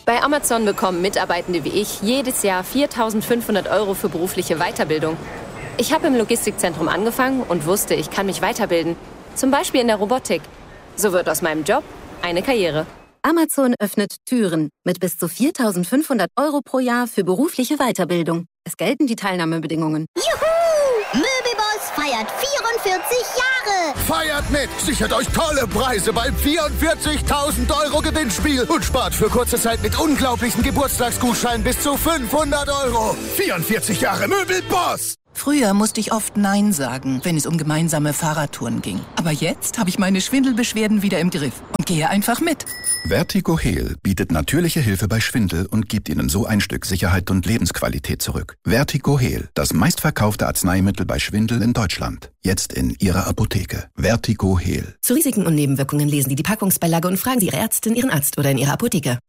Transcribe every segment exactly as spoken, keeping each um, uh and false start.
Bei Amazon bekommen Mitarbeitende wie ich jedes Jahr viertausendfünfhundert Euro für berufliche Weiterbildung. Ich habe im Logistikzentrum angefangen und wusste, ich kann mich weiterbilden. Zum Beispiel in der Robotik. So wird aus meinem Job eine Karriere. Amazon öffnet Türen mit bis zu viertausendfünfhundert Euro pro Jahr für berufliche Weiterbildung. Es gelten die Teilnahmebedingungen. Juhu! Möbelboss feiert vierundvierzig Jahre! Feiert mit! Sichert euch tolle Preise beim vierundvierzigtausend Euro Gewinnspiel und spart für kurze Zeit mit unglaublichen Geburtstagsgutscheinen bis zu fünfhundert Euro. vierundvierzig Jahre Möbelboss! Früher musste ich oft Nein sagen, wenn es um gemeinsame Fahrradtouren ging. Aber jetzt habe ich meine Schwindelbeschwerden wieder im Griff und gehe einfach mit. Vertigo Heal bietet natürliche Hilfe bei Schwindel und gibt Ihnen so ein Stück Sicherheit und Lebensqualität zurück. Vertigo Heal, das meistverkaufte Arzneimittel bei Schwindel in Deutschland. Jetzt in Ihrer Apotheke. Vertigo Heal. Zu Risiken und Nebenwirkungen lesen Sie die Packungsbeilage und fragen Sie Ihre Ärztin, Ihren Arzt oder in Ihrer Apotheke.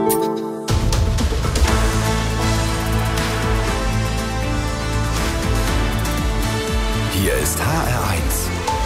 Hier ist H R eins.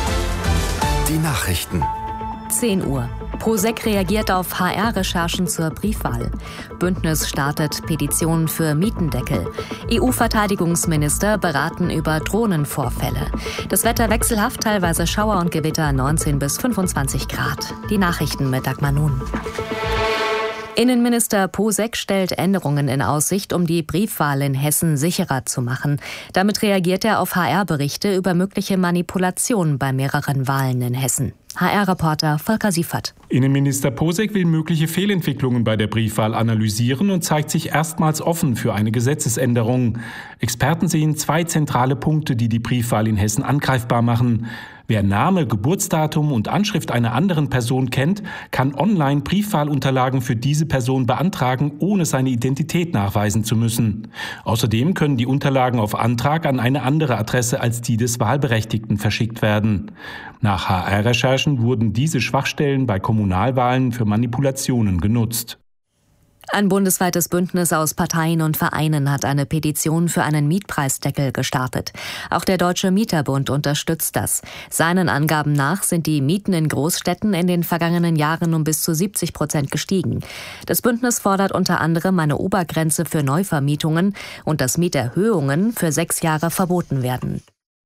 Die Nachrichten. zehn Uhr. Prosek reagiert auf H R-Recherchen zur Briefwahl. Bündnis startet Petition für Mietendeckel. E U-Verteidigungsminister beraten über Drohnenvorfälle. Das Wetter wechselhaft, teilweise Schauer und Gewitter, neunzehn bis fünfundzwanzig Grad. Die Nachrichten mit Dagmar Nun. Innenminister Posek stellt Änderungen in Aussicht, um die Briefwahl in Hessen sicherer zu machen. Damit reagiert er auf H R-Berichte über mögliche Manipulationen bei mehreren Wahlen in Hessen. H R-Reporter Volker Siefert. Innenminister Posek will mögliche Fehlentwicklungen bei der Briefwahl analysieren und zeigt sich erstmals offen für eine Gesetzesänderung. Experten sehen zwei zentrale Punkte, die die Briefwahl in Hessen angreifbar machen. Wer Name, Geburtsdatum und Anschrift einer anderen Person kennt, kann online Briefwahlunterlagen für diese Person beantragen, ohne seine Identität nachweisen zu müssen. Außerdem können die Unterlagen auf Antrag an eine andere Adresse als die des Wahlberechtigten verschickt werden. Nach H R-Recherchen wurden diese Schwachstellen bei Kommunalwahlen für Manipulationen genutzt. Ein bundesweites Bündnis aus Parteien und Vereinen hat eine Petition für einen Mietpreisdeckel gestartet. Auch der Deutsche Mieterbund unterstützt das. Seinen Angaben nach sind die Mieten in Großstädten in den vergangenen Jahren um bis zu siebzig Prozent gestiegen. Das Bündnis fordert unter anderem eine Obergrenze für Neuvermietungen und dass Mieterhöhungen für sechs Jahre verboten werden.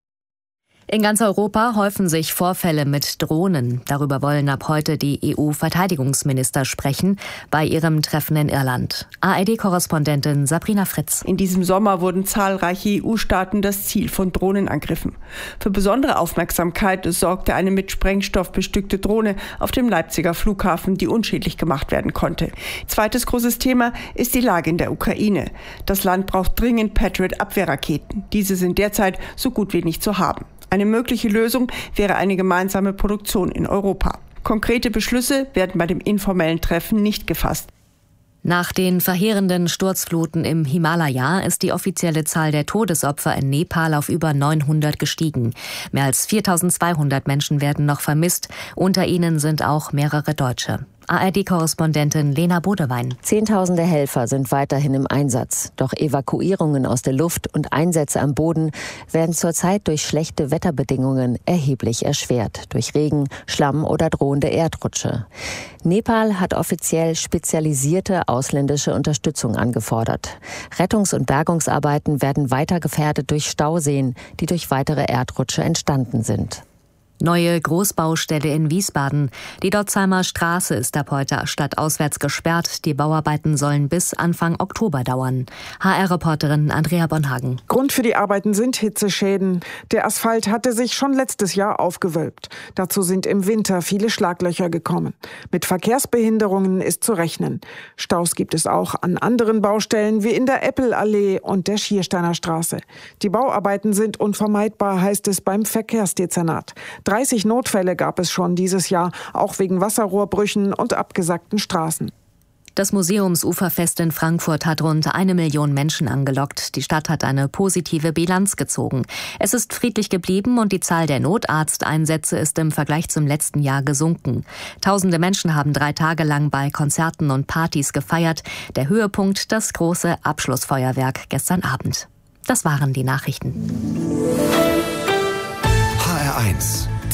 In ganz Europa häufen sich Vorfälle mit Drohnen. Darüber wollen ab heute die E U-Verteidigungsminister sprechen bei ihrem Treffen in Irland. A R D-Korrespondentin Sabrina Fritz. In diesem Sommer wurden zahlreiche E U-Staaten das Ziel von Drohnenangriffen. Für besondere Aufmerksamkeit sorgte eine mit Sprengstoff bestückte Drohne auf dem Leipziger Flughafen, die unschädlich gemacht werden konnte. Zweites großes Thema ist die Lage in der Ukraine. Das Land braucht dringend Patriot-Abwehrraketen. Diese sind derzeit so gut wie nicht zu haben. Eine mögliche Lösung wäre eine gemeinsame Produktion in Europa. Konkrete Beschlüsse werden bei dem informellen Treffen nicht gefasst. Nach den verheerenden Sturzfluten im Himalaya ist die offizielle Zahl der Todesopfer in Nepal auf über neunhundert gestiegen. Mehr als viertausendzweihundert Menschen werden noch vermisst. Unter ihnen sind auch mehrere Deutsche. A R D-Korrespondentin Lena Bodewein. Zehntausende Helfer sind weiterhin im Einsatz. Doch Evakuierungen aus der Luft und Einsätze am Boden werden zurzeit durch schlechte Wetterbedingungen erheblich erschwert. Durch Regen, Schlamm oder drohende Erdrutsche. Nepal hat offiziell spezialisierte ausländische Unterstützung angefordert. Rettungs- und Bergungsarbeiten werden weiter gefährdet durch Stauseen, die durch weitere Erdrutsche entstanden sind. Neue Großbaustelle in Wiesbaden. Die Dotzheimer Straße ist ab heute stadtauswärts gesperrt. Die Bauarbeiten sollen bis Anfang Oktober dauern. H R-Reporterin Andrea Bonhagen. Grund für die Arbeiten sind Hitzeschäden. Der Asphalt hatte sich schon letztes Jahr aufgewölbt. Dazu sind im Winter viele Schlaglöcher gekommen. Mit Verkehrsbehinderungen ist zu rechnen. Staus gibt es auch an anderen Baustellen wie in der Eppelallee und der Schiersteiner Straße. Die Bauarbeiten sind unvermeidbar, heißt es beim Verkehrsdezernat. dreißig Notfälle gab es schon dieses Jahr, auch wegen Wasserrohrbrüchen und abgesackten Straßen. Das Museumsuferfest in Frankfurt hat rund eine Million Menschen angelockt. Die Stadt hat eine positive Bilanz gezogen. Es ist friedlich geblieben und die Zahl der Notarzteinsätze ist im Vergleich zum letzten Jahr gesunken. Tausende Menschen haben drei Tage lang bei Konzerten und Partys gefeiert. Der Höhepunkt das große Abschlussfeuerwerk gestern Abend. Das waren die Nachrichten. H R eins.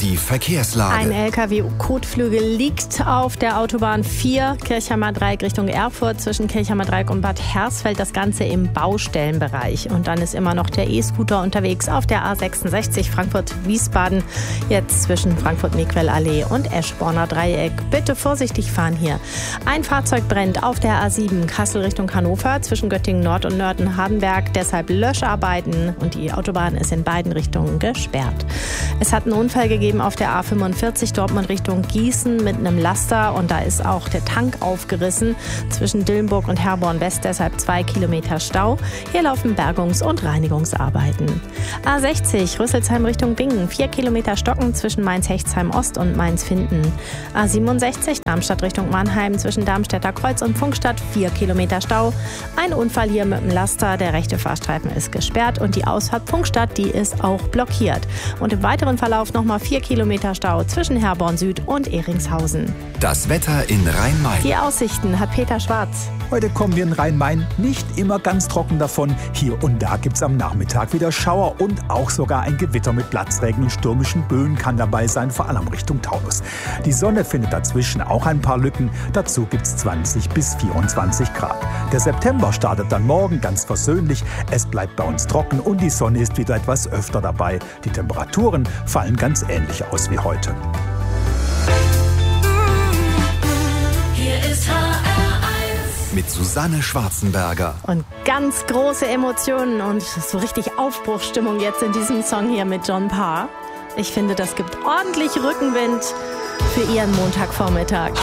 die Verkehrslage. Ein L K W-Kotflügel liegt auf der Autobahn vier, Kirchheimer Dreieck Richtung Erfurt, zwischen Kirchheimer Dreieck und Bad Hersfeld, das Ganze im Baustellenbereich. Und dann ist immer noch der E-Scooter unterwegs auf der A sechsundsechzig Frankfurt-Wiesbaden, jetzt zwischen Frankfurt-Mequel-Allee und Eschborner Dreieck. Bitte vorsichtig fahren hier. Ein Fahrzeug brennt auf der A sieben Kassel Richtung Hannover, zwischen Göttingen Nord und Nörten-Hardenberg, deshalb Löscharbeiten und die Autobahn ist in beiden Richtungen gesperrt. Es hat einen Unfall gegeben auf der A fünfundvierzig Dortmund Richtung Gießen mit einem Laster und da ist auch der Tank aufgerissen zwischen Dillenburg und Herborn West, deshalb zwei Kilometer Stau. Hier laufen Bergungs- und Reinigungsarbeiten. A sechzig Rüsselsheim Richtung Bingen, vier Kilometer Stocken zwischen Mainz-Hechtsheim Ost und Mainz-Finden. A siebenundsechzig Darmstadt Richtung Mannheim zwischen Darmstädter Kreuz und Funkstadt, vier Kilometer Stau. Ein Unfall hier mit dem Laster, der rechte Fahrstreifen ist gesperrt und die Ausfahrt Funkstadt, die ist auch blockiert. Und im weiteren Verlauf nochmal vier Kilometer Stau zwischen Herborn Süd und Ehringshausen. Das Wetter in Rhein-Main. Die Aussichten hat Peter Schwarz. Heute kommen wir in Rhein-Main nicht immer ganz trocken davon. Hier und da gibt es am Nachmittag wieder Schauer und auch sogar ein Gewitter mit Platzregen und stürmischen Böen kann dabei sein, vor allem Richtung Taunus. Die Sonne findet dazwischen auch ein paar Lücken. Dazu gibt es zwanzig bis vierundzwanzig Grad. Der September startet dann morgen ganz versöhnlich. Es bleibt bei uns trocken und die Sonne ist wieder etwas öfter dabei. Die Temperaturen fallen ganz ähnlich aus wie heute. Hier ist H R eins. Mit Susanne Schwarzenberger. Und ganz große Emotionen und so richtig Aufbruchsstimmung jetzt in diesem Song hier mit John Parr. Ich finde, das gibt ordentlich Rückenwind für Ihren Montagvormittag.